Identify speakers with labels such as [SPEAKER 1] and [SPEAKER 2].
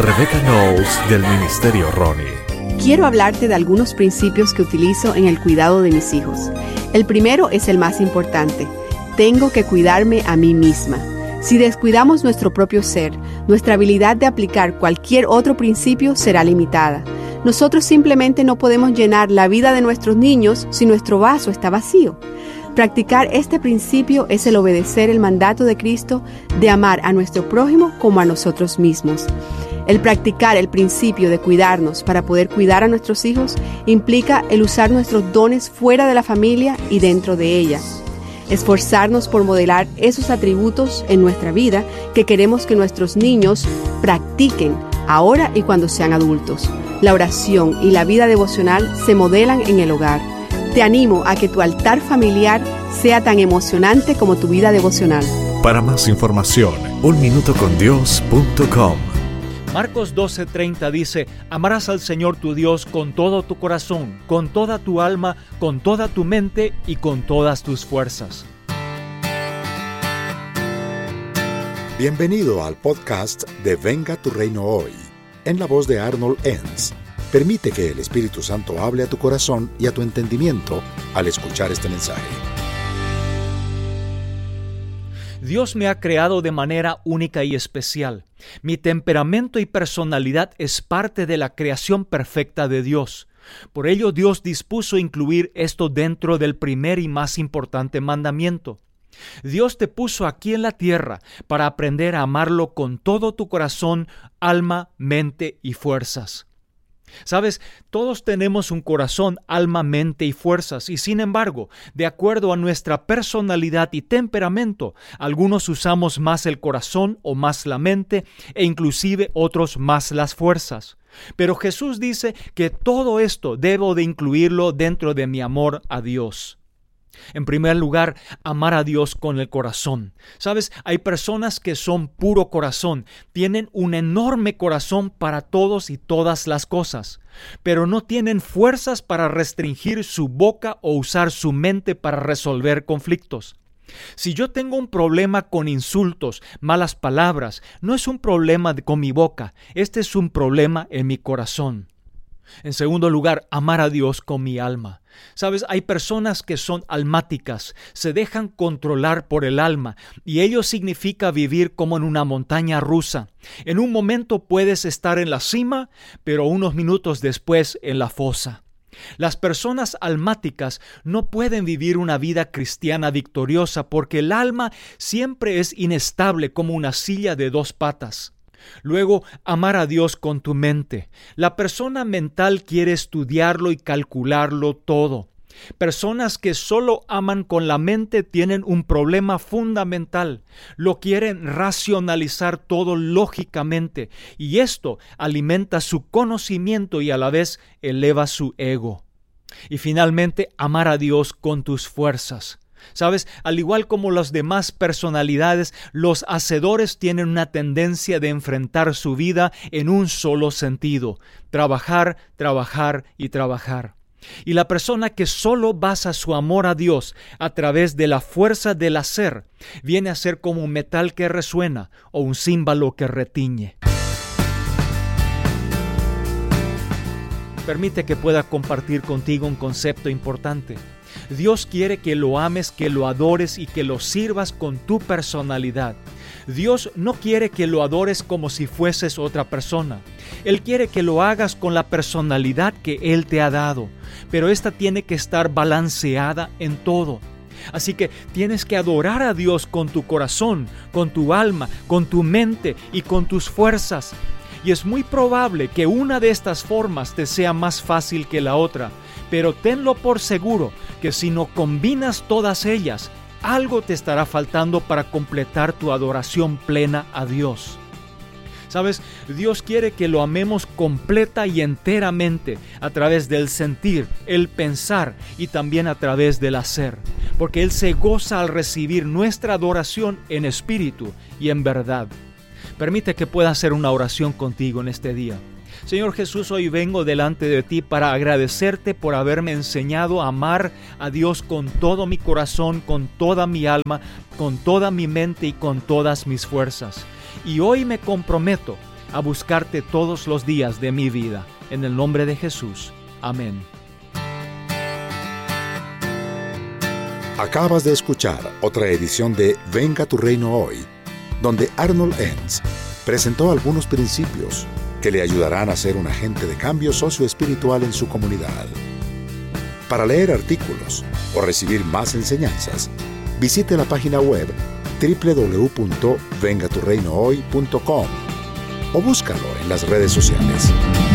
[SPEAKER 1] Rebecca Knowles del Ministerio Ronnie.
[SPEAKER 2] Quiero hablarte de algunos principios que utilizo en el cuidado de mis hijos. El primero es el más importante. Tengo que cuidarme a mí misma. Si descuidamos nuestro propio ser, nuestra habilidad de aplicar cualquier otro principio será limitada. Nosotros simplemente no podemos llenar la vida de nuestros niños si nuestro vaso está vacío. Practicar este principio es el obedecer el mandato de Cristo de amar a nuestro prójimo como a nosotros mismos. El practicar el principio de cuidarnos para poder cuidar a nuestros hijos implica el usar nuestros dones fuera de la familia y dentro de ella. Esforzarnos por modelar esos atributos en nuestra vida que queremos que nuestros niños practiquen ahora y cuando sean adultos. La oración y la vida devocional se modelan en el hogar. Te animo a que tu altar familiar sea tan emocionante como tu vida devocional.
[SPEAKER 1] Para más información, unminutocondios.com.
[SPEAKER 3] Marcos 12:30 dice: amarás al Señor tu Dios con todo tu corazón, con toda tu alma, con toda tu mente y con todas tus fuerzas.
[SPEAKER 4] Bienvenido al podcast de Venga tu Reino Hoy, en la voz de Arnold Enns. Permite que el Espíritu Santo hable a tu corazón y a tu entendimiento al escuchar este mensaje.
[SPEAKER 3] Dios me ha creado de manera única y especial. Mi temperamento y personalidad es parte de la creación perfecta de Dios. Por ello, Dios dispuso incluir esto dentro del primer y más importante mandamiento. Dios te puso aquí en la tierra para aprender a amarlo con todo tu corazón, alma, mente y fuerzas. Sabes, todos tenemos un corazón, alma, mente y fuerzas, y sin embargo, de acuerdo a nuestra personalidad y temperamento, algunos usamos más el corazón o más la mente, e inclusive otros más las fuerzas. Pero Jesús dice que todo esto debo de incluirlo dentro de mi amor a Dios. En primer lugar, amar a Dios con el corazón. ¿Sabes? Hay personas que son puro corazón, tienen un enorme corazón para todos y todas las cosas, pero no tienen fuerzas para restringir su boca o usar su mente para resolver conflictos. Si yo tengo un problema con insultos, malas palabras, no es un problema con mi boca, este es un problema en mi corazón. En segundo lugar, amar a Dios con mi alma. Sabes, hay personas que son almáticas, se dejan controlar por el alma, y ello significa vivir como en una montaña rusa. En un momento puedes estar en la cima, pero unos minutos después en la fosa. Las personas almáticas no pueden vivir una vida cristiana victoriosa porque el alma siempre es inestable como una silla de dos patas. Luego, amar a Dios con tu mente. La persona mental quiere estudiarlo y calcularlo todo. Personas que solo aman con la mente tienen un problema fundamental. Lo quieren racionalizar todo lógicamente, y esto alimenta su conocimiento y a la vez eleva su ego. Y finalmente, amar a Dios con tus fuerzas. ¿Sabes? Al igual como las demás personalidades, los hacedores tienen una tendencia de enfrentar su vida en un solo sentido: trabajar, trabajar y trabajar. Y la persona que solo basa su amor a Dios a través de la fuerza del hacer, viene a ser como un metal que resuena o un címbalo que retiñe. Permite que pueda compartir contigo un concepto importante. Dios quiere que lo ames, que lo adores y que lo sirvas con tu personalidad. Dios no quiere que lo adores como si fueses otra persona. Él quiere que lo hagas con la personalidad que Él te ha dado, pero esta tiene que estar balanceada en todo. Así que tienes que adorar a Dios con tu corazón, con tu alma, con tu mente y con tus fuerzas. Y es muy probable que una de estas formas te sea más fácil que la otra, pero tenlo por seguro que si no combinas todas ellas, algo te estará faltando para completar tu adoración plena a Dios. ¿Sabes? Dios quiere que lo amemos completa y enteramente a través del sentir, el pensar y también a través del hacer, porque Él se goza al recibir nuestra adoración en espíritu y en verdad. Permite que pueda hacer una oración contigo en este día. Señor Jesús, hoy vengo delante de ti para agradecerte por haberme enseñado a amar a Dios con todo mi corazón, con toda mi alma, con toda mi mente y con todas mis fuerzas. Y hoy me comprometo a buscarte todos los días de mi vida. En el nombre de Jesús. Amén.
[SPEAKER 4] Acabas de escuchar otra edición de Venga tu Reino Hoy, donde Arnold Enns presentó algunos principios que le ayudarán a ser un agente de cambio socioespiritual en su comunidad. Para leer artículos o recibir más enseñanzas, visite la página web www.vengaturreinohoy.com o búscalo en las redes sociales.